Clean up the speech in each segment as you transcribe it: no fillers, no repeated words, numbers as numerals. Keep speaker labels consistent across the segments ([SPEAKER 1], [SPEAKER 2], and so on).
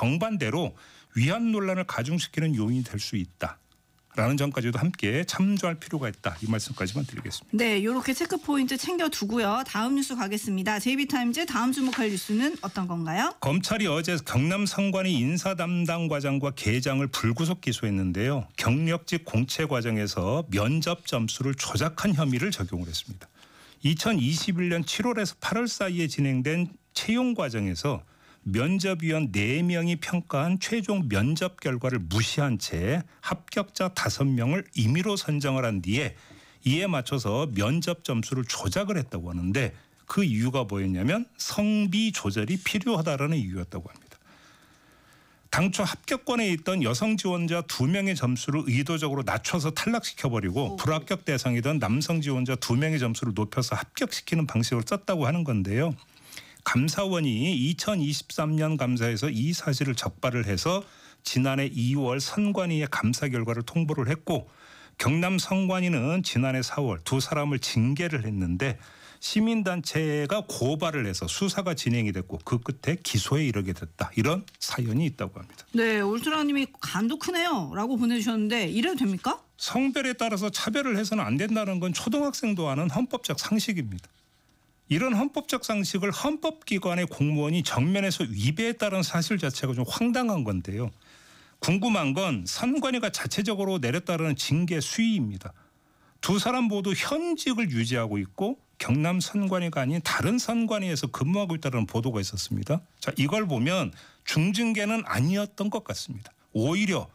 [SPEAKER 1] 정반대로 위안 논란을 가중시키는 요인이 될 수 있다라는 점까지도 함께 참조할 필요가 있다. 이 말씀까지만 드리겠습니다.
[SPEAKER 2] 네, 이렇게 체크 포인트 챙겨두고요. 다음 뉴스 가겠습니다. JB타임즈 다음 주목할 뉴스는 어떤 건가요?
[SPEAKER 1] 검찰이 어제 경남 성관이 인사 담당 과장과 계장을 불구속 기소했는데요. 경력직 공채 과정에서 면접 점수를 조작한 혐의를 적용을 했습니다. 2021년 7월에서 8월 사이에 진행된 채용 과정에서 면접위원 4명이 평가한 최종 면접 결과를 무시한 채 합격자 5명을 임의로 선정을 한 뒤에 이에 맞춰서 면접 점수를 조작을 했다고 하는데 그 이유가 뭐였냐면 성비 조절이 필요하다라는 이유였다고 합니다. 당초 합격권에 있던 여성 지원자 2명의 점수를 의도적으로 낮춰서 탈락시켜버리고 불합격 대상이던 남성 지원자 2명의 점수를 높여서 합격시키는 방식으로 썼다고 하는 건데요. 감사원이 2023년 감사에서 이 사실을 적발을 해서 지난해 2월 선관위에 감사 결과를 통보를 했고 경남 선관위는 지난해 4월 두 사람을 징계를 했는데 시민단체가 고발을 해서 수사가 진행이 됐고 그 끝에 기소에 이르게 됐다. 이런 사연이 있다고 합니다.
[SPEAKER 2] 네, 울트라님이 간도 크네요 라고 보내주셨는데 이래도 됩니까?
[SPEAKER 1] 성별에 따라서 차별을 해서는 안 된다는 건 초등학생도 아는 헌법적 상식입니다. 이런 헌법적 상식을 헌법기관의 공무원이 정면에서 위배했다는 사실 자체가 좀 황당한 건데요. 궁금한 건 선관위가 자체적으로 내렸다는 징계 수위입니다. 두 사람 모두 현직을 유지하고 있고 경남 선관위가 아닌 다른 선관위에서 근무하고 있다는 보도가 있었습니다. 자, 이걸 보면 중징계는 아니었던 것 같습니다. 오히려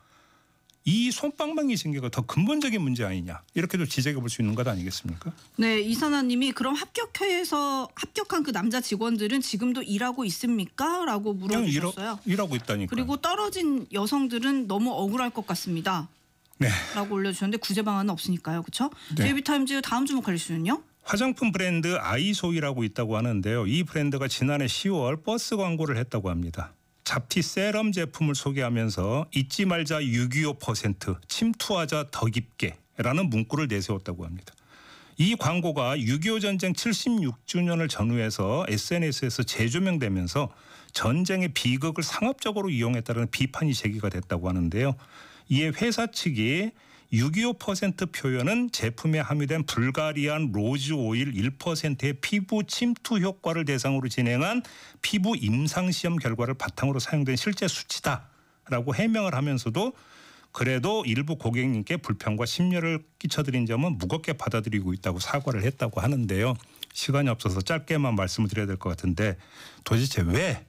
[SPEAKER 1] 이 솜방망이 징계가 더 근본적인 문제 아니냐 이렇게도 지적해 볼 수 있는 것 아니겠습니까?
[SPEAKER 2] 네, 이선아님이 그럼 합격해서 합격한 그 남자 직원들은 지금도 일하고 있습니까? 라고 물어주셨어요.
[SPEAKER 1] 일하고 있다니까.
[SPEAKER 2] 그리고 떨어진 여성들은 너무 억울할 것 같습니다.
[SPEAKER 1] 네.
[SPEAKER 2] 라고 올려주셨는데 구제 방안은 없으니까요. 그렇죠?
[SPEAKER 1] 네.
[SPEAKER 2] JB타임즈 다음 주목할 뉴스는요?
[SPEAKER 1] 화장품 브랜드 아이소이라고 있다고 하는데요. 이 브랜드가 지난해 10월 버스 광고를 했다고 합니다. 잡티 세럼 제품을 소개하면서 잊지 말자 6.25% 침투하자 더 깊게라는 문구를 내세웠다고 합니다. 이 광고가 6.25 전쟁 76주년을 전후해서 SNS에서 재조명되면서 전쟁의 비극을 상업적으로 이용했다는 비판이 제기가 됐다고 하는데요. 이에 회사 측이 6.25% 표현은 제품에 함유된 불가리안 로즈 오일 1%의 피부 침투 효과를 대상으로 진행한 피부 임상시험 결과를 바탕으로 사용된 실제 수치다라고 해명을 하면서도 그래도 일부 고객님께 불편과 심려를 끼쳐드린 점은 무겁게 받아들이고 있다고 사과를 했다고 하는데요. 시간이 없어서 짧게만 말씀을 드려야 될 것 같은데 도대체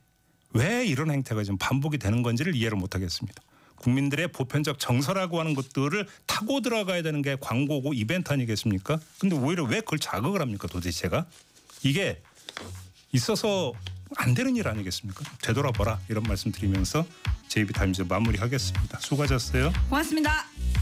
[SPEAKER 1] 왜 이런 행태가 지금 반복이 되는 건지를 이해를 못하겠습니다. 국민들의 보편적 정서라고 하는 것들을 타고 들어가야 되는 게 광고고 이벤트 아니겠습니까? 근데 오히려 왜 그걸 자극을 합니까 도대체가? 이게 있어서 안 되는 일 아니겠습니까? 되돌아봐라 이런 말씀 드리면서 JB타임즈 마무리하겠습니다. 수고하셨어요.
[SPEAKER 2] 고맙습니다.